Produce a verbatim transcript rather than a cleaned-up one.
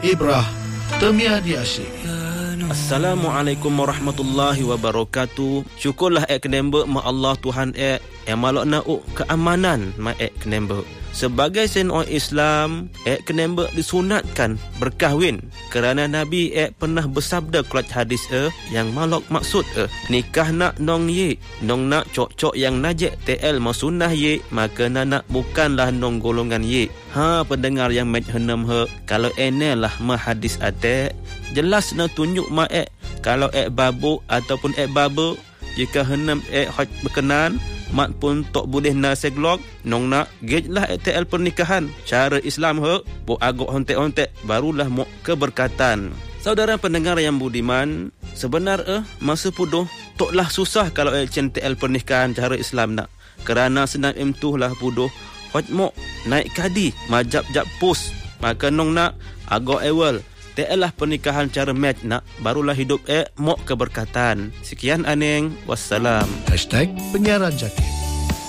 Ibrah Temia di Asyik. Assalamualaikum warahmatullahi wabarakatuh. Syukurlah ek kenembe ma Allah Tuhan ek yang malak nauk keamanan ma ek kenembe. Sebagai sen orang Islam, ek kenembe disunatkan berkahwin kerana Nabi ek pernah bersabda kelat hadis e yang malak maksud e nikah nak nong ye, nong nak cok-cok yang najek T L masunah ye, maka nak bukanlah nong golongan ye. Ha pendengar yang met henam he, kalau enelah ma hadis ate jelas na tunjuk ma ek kalau ek babu ataupun ek babu jika henam ek hak berkenan mat pun tok boleh na seglok nong nak gejlah ek T L pernikahan cara Islam he bo agak hontek-hontek barulah mo keberkatan. Saudara pendengar yang budiman, sebenar eh masa puduh toklah susah kalau ek cen T L pernikahan cara Islam nak, kerana senam emtuh lah puduh hot mo naik kadi majap-jap pos, maka nong nak agak ewel T L lah pernikahan cara match nak, barulah hidup eh mok keberkatan. Sekian aneng, wassalam. Hashtag Penyiaran Jaki.